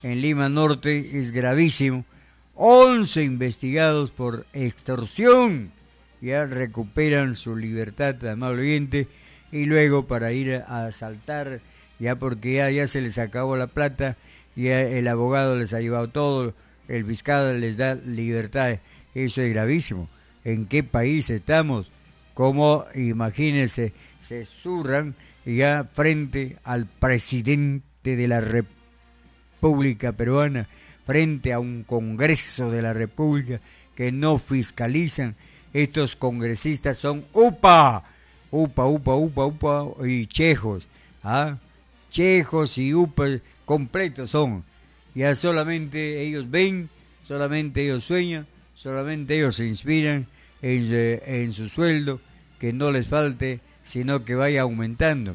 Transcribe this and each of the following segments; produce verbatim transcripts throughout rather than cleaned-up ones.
en Lima Norte es gravísimo. once investigados por extorsión ya recuperan su libertad, amable oyente, y luego para ir a asaltar, ya porque ya, ya se les acabó la plata, ya el abogado les ha llevado todo, el fiscal les da libertad. Eso es gravísimo. ¿En qué país estamos? Como, imagínense, se zurran ya frente al presidente de la República Peruana, frente a un Congreso de la República que no fiscalizan. Estos congresistas son upa, upa, upa, upa, upa y chejos, ¿ah? Chejos y upas completos son. Ya solamente ellos ven, solamente ellos sueñan, solamente ellos se inspiran en, en su sueldo, que no les falte, sino que vaya aumentando.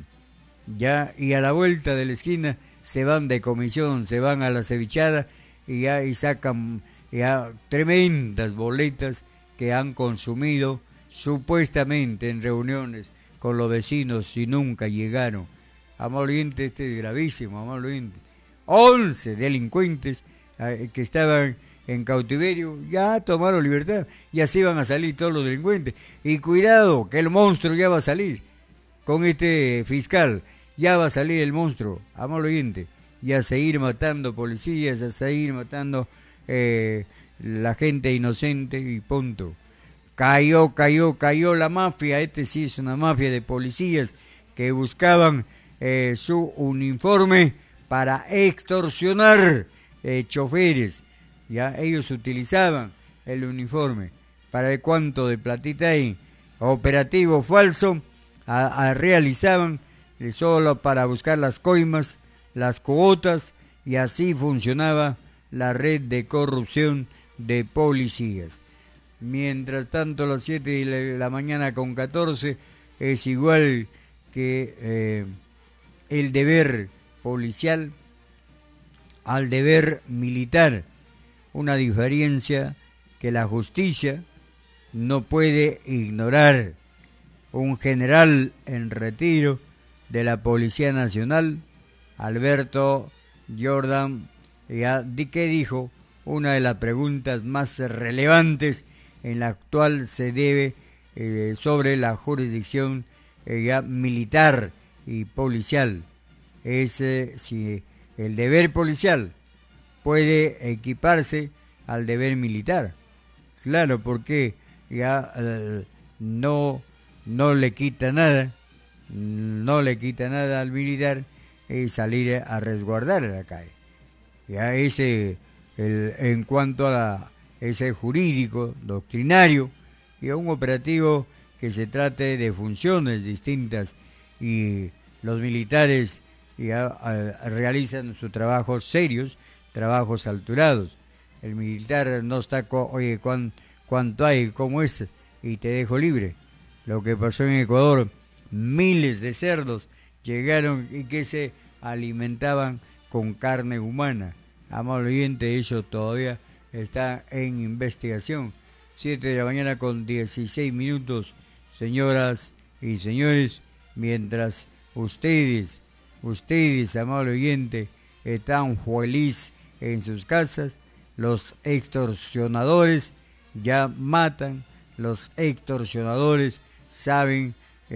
Ya, y a la vuelta de la esquina se van de comisión, se van a la cevichada y ya y sacan ya tremendas boletas que han consumido supuestamente en reuniones con los vecinos y nunca llegaron. Amable oyente, este es gravísimo, amable oyente. once delincuentes eh, que estaban en cautiverio ya tomaron libertad, y así van a salir todos los delincuentes. Y cuidado, que el monstruo ya va a salir con este fiscal, ya va a salir el monstruo, amable oyente, y a seguir matando policías, a seguir matando eh, la gente inocente y punto. Cayó, cayó, cayó la mafia. Este sí es una mafia de policías que buscaban eh, su uniforme para extorsionar eh, choferes. Ya ellos utilizaban el uniforme para ver cuánto de platita hay. Operativo falso a, a realizaban eh, solo para buscar las coimas, las cuotas, y así funcionaba la red de corrupción de policías. Mientras tanto, a las siete de la mañana con catorce es igual que eh, el deber policial al deber militar. Una diferencia que la justicia no puede ignorar. Un general en retiro de la Policía Nacional, Alberto Jordan, ya, ¿qué dijo? Una de las preguntas más relevantes en la actual se debe eh, sobre la jurisdicción eh, ya militar y policial. Es eh, si el deber policial puede equiparse al deber militar. Claro, porque ya eh, no, no le quita nada, no le quita nada al militar eh, salir a resguardar la calle. Ya ese, el, en cuanto a la, ese jurídico, doctrinario, y a un operativo que se trate de funciones distintas, y los militares ya a, realizan sus trabajos serios, trabajos alturados. El militar no está, co oye, ¿cuán, ¿cuánto hay? ¿Cómo es? Y te dejo libre. Lo que pasó en Ecuador, miles de cerdos llegaron y que se alimentaban con carne humana. Amable oyente, eso todavía está en investigación. Siete de la mañana con dieciséis minutos, señoras y señores, mientras ustedes, ustedes, amable oyente, están felices en sus casas, los extorsionadores ya matan, los extorsionadores saben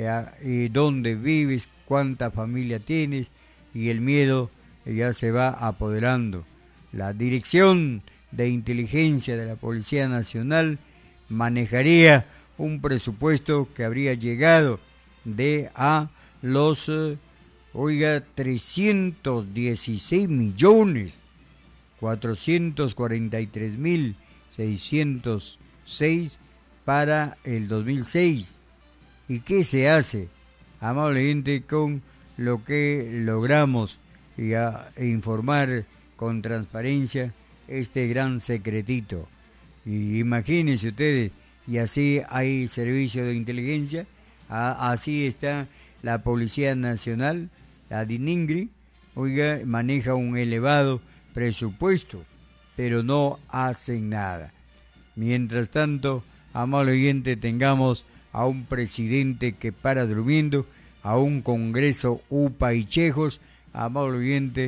eh, dónde vives, cuánta familia tienes, y el miedo ya se va apoderando. La Dirección de Inteligencia de la Policía Nacional manejaría un presupuesto que habría llegado de a los, eh, oiga, trescientos dieciséis millones, cuatrocientos cuarenta y tres mil seiscientos seis para el dos mil seis. ¿Y qué se hace, amable gente, con lo que logramos ya informar con transparencia este gran secretito? Y imagínense ustedes, y así hay servicio de inteligencia, a, así está la Policía Nacional, la DININGRI, oiga, maneja un elevado presupuesto, pero no hacen nada. Mientras tanto, amable oyente, tengamos a un presidente que para durmiendo, a un Congreso upa y chejos, amable oyente,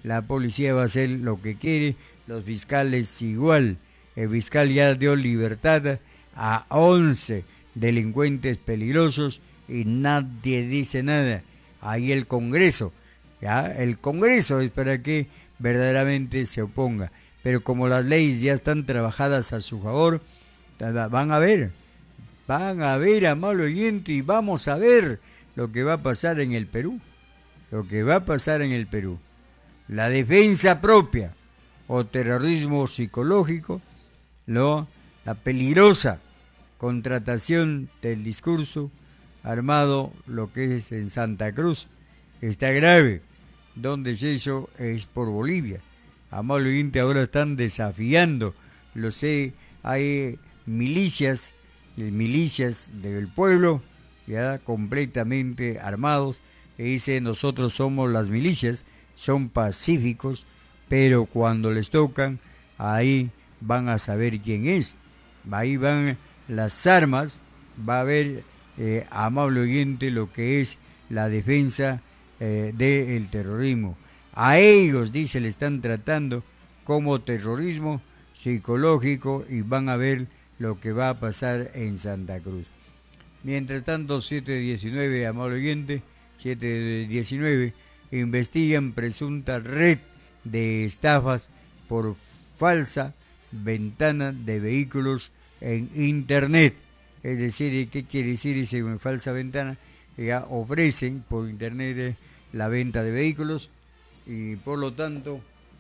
la policía va a hacer lo que quiere, los fiscales igual. El fiscal ya dio libertad a once delincuentes peligrosos y nadie dice nada. Ahí el Congreso, ya el Congreso es para que verdaderamente se oponga. Pero como las leyes ya están trabajadas a su favor, van a ver, van a ver, amable oyente, y vamos a ver lo que va a pasar en el Perú, lo que va a pasar en el Perú. La defensa propia o terrorismo psicológico, ¿no? La peligrosa contratación del discurso armado, lo que es en Santa Cruz, está grave. Donde es eso es por Bolivia. Amable oyente, ahora están desafiando, lo sé, hay milicias, milicias del pueblo, ya completamente armados, que dicen nosotros somos las milicias, son pacíficos, pero cuando les tocan, ahí van a saber quién es, ahí van las armas, va a haber, eh, amable oyente, lo que es la defensa eh, del terrorismo. A ellos, dice, le están tratando como terrorismo psicológico y van a ver lo que va a pasar en Santa Cruz. Mientras tanto, siete diecinueve, amable oyente, siete diecinueve, investigan presunta red de estafas por falsa ventana de vehículos en Internet. Es decir, ¿qué quiere decir ese falsa ventana? Ya ofrecen por Internet la venta de vehículos y por lo tanto,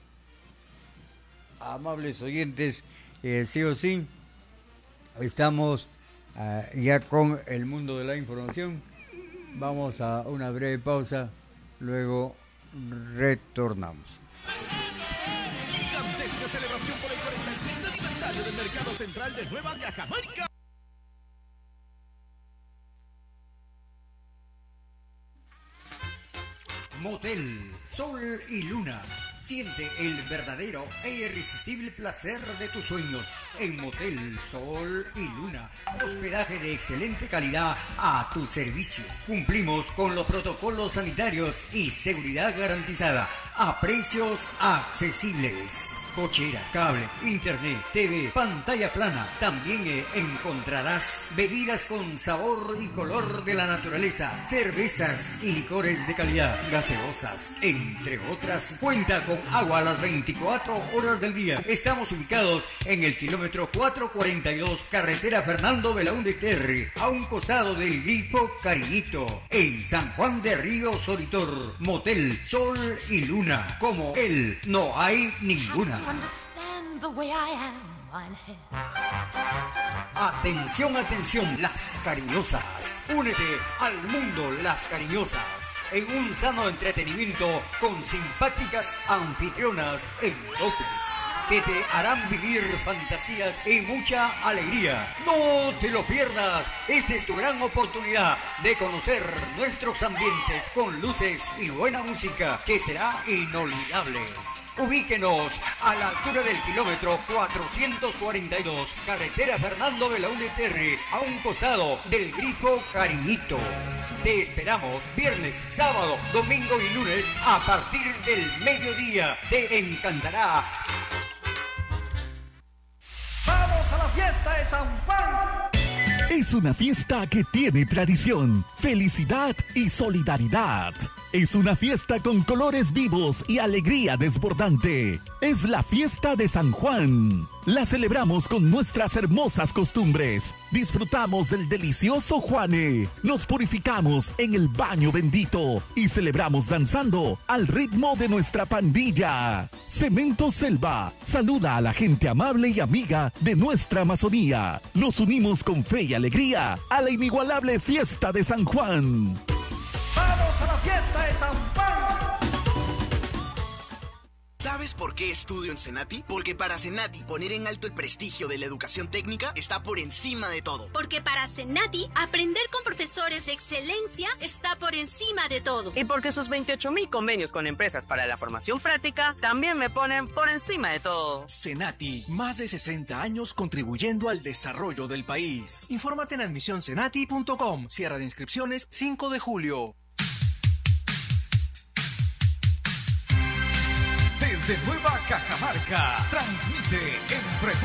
amables oyentes, eh, sí o sí, estamos uh, ya con el mundo de la información. Vamos a una breve pausa, luego retornamos. Gigantesca celebración por el cuarenta y seis aniversario del Mercado Central de Nueva Cajamarca. Motel Sol y Luna. Siente el verdadero e irresistible placer de tus sueños en Motel Sol y Luna. Hospedaje de excelente calidad a tu servicio. Cumplimos con los protocolos sanitarios y seguridad garantizada a precios accesibles. Cochera, cable, internet, T V, pantalla plana. También eh, encontrarás bebidas con sabor y color de la naturaleza, cervezas y licores de calidad, gaseosas, entre otras. Cuenta con agua a las veinticuatro horas del día. Estamos ubicados en el kilómetro cuatrocientos cuarenta y dos, carretera Fernando Belaúnde Terry, a un costado del Grifo Cariñito, en San Juan de Río Soritor. Motel Sol y Luna, como él no hay ninguna. Atención, atención, las cariñosas. Únete al mundo Las Cariñosas en un sano entretenimiento con simpáticas anfitrionas en doples que te harán vivir fantasías y mucha alegría. No te lo pierdas. Esta es tu gran oportunidad de conocer nuestros ambientes con luces y buena música que será inolvidable. Ubíquenos a la altura del kilómetro cuatrocientos cuarenta y dos, carretera Fernando Belaúnde Terry, a un costado del Grifo Cariñito. Te esperamos viernes, sábado, domingo y lunes a partir del mediodía. Te encantará. ¡Vamos a la fiesta de San Juan! Es una fiesta que tiene tradición, felicidad y solidaridad. Es una fiesta con colores vivos y alegría desbordante. Es la fiesta de San Juan. La celebramos con nuestras hermosas costumbres. Disfrutamos del delicioso Juane. Nos purificamos en el baño bendito y celebramos danzando al ritmo de nuestra pandilla. Cemento Selva saluda a la gente amable y amiga de nuestra Amazonía. Nos unimos con fe y alegría a la inigualable fiesta de San Juan. ¡Vamos a la fiesta de San Juan! ¿Sabes por qué estudio en Senati? Porque para Senati poner en alto el prestigio de la educación técnica está por encima de todo. Porque para Senati aprender con profesores de excelencia está por encima de todo. Y porque sus veintiocho mil convenios con empresas para la formación práctica también me ponen por encima de todo. Senati, más de sesenta años contribuyendo al desarrollo del país. Infórmate en admisión senati punto com. Cierre de inscripciones cinco de julio. de Nueva Cajamarca. Transmite en